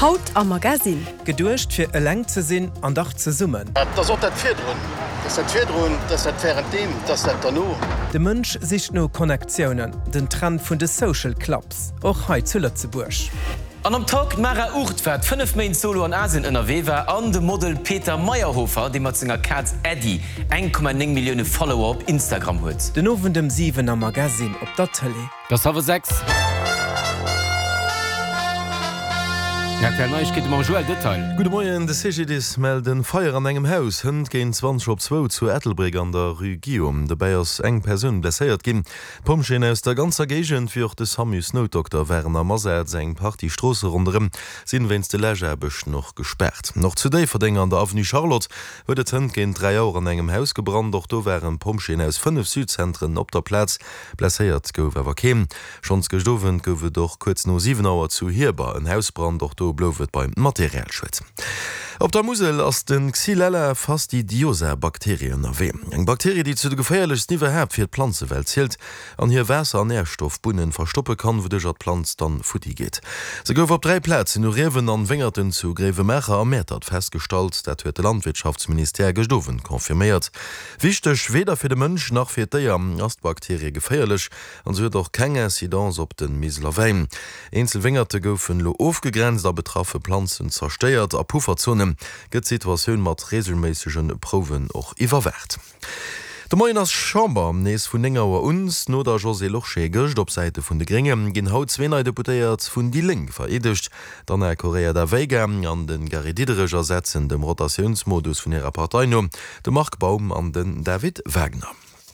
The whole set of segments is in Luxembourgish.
Haut am Magasin. Gedurcht fir eleng ze sinn an Dach ze summen. Das dat Vierdroen. Das während dem, das no. De Mënsch sich no Konnektionen, den Trend vun de Social Clubs, och hei zu Lützeburg. An am Tag Mara Urtwert 5 Main Solo an Asien NRW war an de Model Peter Meyerhofer, dem mat zinger Katz Eddie 1,9 Millionen Follower op Instagram huet. Den nowen dem 7 am Magasin op der Tele. Das hawe 6. Gute Morgen, de CGDs melden Feier an engem Haus. Hund gehen 20 op 2 zu Ethelbreg an der Rue Guillaume. Dabei ass eng Person blessiert gin. Pomschen aus der ganzer Gegend fir de Samus Notdoktor Werner Maset seg Partystrosse runem sinn wenns de Lägerbech noch gesperrt. Noch zudei verding an der Avenue Charlotte huet Hund gehen 3 Jahre an engem Haus gebrannt, doch do wären Pomschen aus 5 Südzentren op der Platz blessiert gouf wer kem. Schons gestowen goufe doch kurz no 7 Auer zu hierbar en Hausbrand, doch do blowet beim Materialschwitz. Op der Musel ass den Xylella fastidiosa-Bakterien erwe. Eng Bakterie, die zu de geféierlech Niwerherb fir d Planzewelt zielt, an hier Wässer an Nährstoffbunnen verstoppe kann, wo dech at Planz dann futti geht. Se gouf op 3 Plätze no Rewen an Wingerten zu Greve Mächer am Mätert feststalt, dat huet de Landwirtschaftsminister gestowen konfirmiert. Wichtech weder fir de Mënsch nach fir d'Eier as Bakterie geféierlech, an se huet auch keng Inzidenz op den Mislerwein. Einzel Wingerte goufen lo aufgegrenzt, a betraffe Pflanzen zersteiert, a Pufferzonen gëtt Situationun mat regelméigen Proven och iwwerwert. De Moiners Chamber am nees vun Engauer uns no der José Lochsche gëcht op Seite vun de Gringem ginn haut 2 Deputéiert vun die Link veredecht, dann Korea der Wege an den Gardidereger Sätzen dem Rotationsmodus vun ihrer Partei no, de Markbaum an den David Wagner.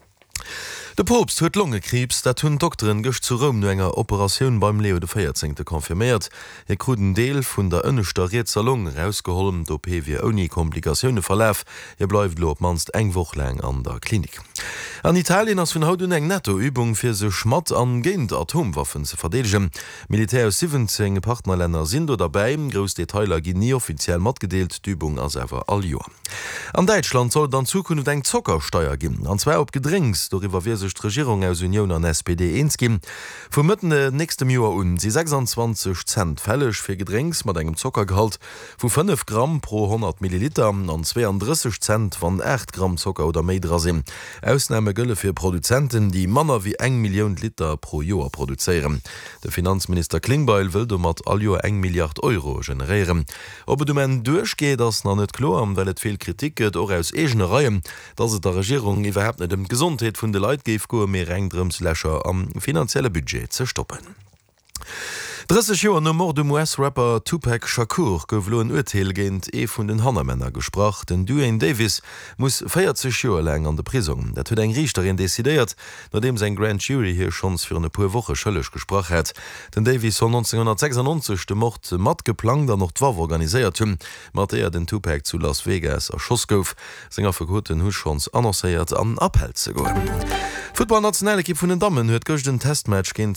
De Popst huet Lungekrebs, dat hunn Doktoren gëcht zu Rom no enger Operationun beim Leo XIV. Konfirmiert. E kruden Deel vun der ënnechter Reetzerlung rausgeholm, d'OP wie oni Komplikationune verläf, bleif lo op manst eng woch lang an der Klinik. An Italien ass vun haut eng Nettoübung fir se schmat an géint Atomwaffen ze verdegen. Militär aus 17 Partnerländer sind do dabei, gros Detailer gin nie offiziell matgedeelt, d'Übung as ewer all Joer. An Deutschland soll dann Zukunft eng Zockersteuer ginn, anzwei op Gedrinks, doiwwer wie sech Regierung aus Union an SPD eengin. Vu Mëtten nächstem Joer si 26 Cent fälleg fir Gedrinks mat engem Zockergehalt, vu 5 Gramm pro 100 Milliliter an 32 Cent van 8 Gramm Zocker oder méidra sinn. Ausnahme gëlle fir Produzenten, die Manner wie 1 Million Liter pro Joer produzieren. Der Finanzminister Klingbeil will mat all Joer 1 Milliard Euro generieren. Ob du men durchgeht ass na net klo, weil et viel Kritiket or aus egene Reihen, dat se der Regierung iwwerhap net dem Gesundheit vun de Leiit geif go mé Rengdremslächer am finanzielle Budget ze stoppen. 30 Joer no mor dem US-Rapper Tupac Shakur gouf lo en Urteil géint vun den Hannermänner gesproch. Den Dwayne Davis muss 40 Joer lang an der Prison. Dat huet eng Richterin desideiert, nachdem sein Grand Jury hier schons fir eine puer Woche schëllech gesproch het. Den Davis soll 1996 de Mord mat geplant an noch d'Waff organiséiert hunn, mat den Tupac zu Las Vegas erschoss gouf. Sänger vergoten hu schons annonseiert an Abhel ze goen. Football-Nationalkipp vun den Damen huet goch den Testmatch géint